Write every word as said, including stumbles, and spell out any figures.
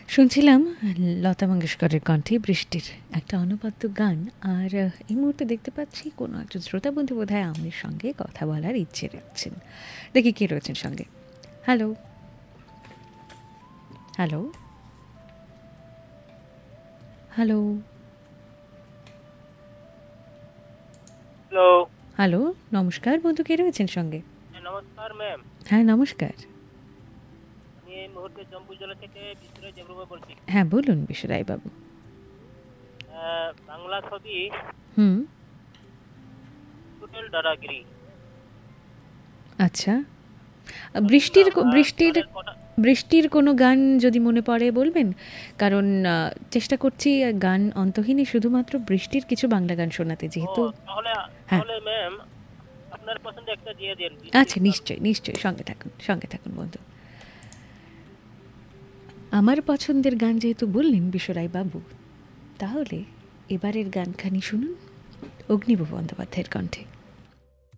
শুনছিলাম লতা মঙ্গেশকরের কণ্ঠে বৃষ্টির একটা অনবদ্য গান। আর এই মুহূর্তে দেখতে পাচ্ছি কোনো একজন শ্রোতাবন্ধু বোধহয় আমাদের সঙ্গে কথা বলার ইচ্ছে রাখছেন। দেখি কে রয়েছেন সঙ্গে। Hello hello hello hello hello নমস্কার বন্ধু, কে রয়েছেন সঙ্গে? নমস্কার ম্যাম। হ্যাঁ নমস্কার। আমি এই মুহূর্তে জম্পুর জেলা থেকে বিশ্বরায় দেবরুবা বলছি। হ্যাঁ বলুন বিশ্বরায় বাবু। আহ, বাংলা ছবি হুম টুটেল দাদাগিরি। আচ্ছা, বৃষ্টির শুনলাম, আহ, বৃষ্টির গানের কটা- বৃষ্টির কোনো গান যদি মনে পড়ে বলবেন, কারণ আহ, চেষ্টা করছি গান অন্তহীনই শুধুমাত্র বৃষ্টির কিছু বাংলা গান শোনাতে, ও, যেহেতু তাহলে হ্যাঁ তাহলে ম্যাম আপনার পছন্দ একটা দিয়ে দেন। আচ্ছা নিশ্চয়ই নিশ্চয়ই, সঙ্গে থাকুন সঙ্গে থাকুন বন্ধু। আমার পছন্দের গান যেহেতু বললেন বিশ্বরায় বাবু, তাহলে এবারের গানখানি শুনুন অগ্নিব বন্দ্যোপাধ্যায়ের কণ্ঠে।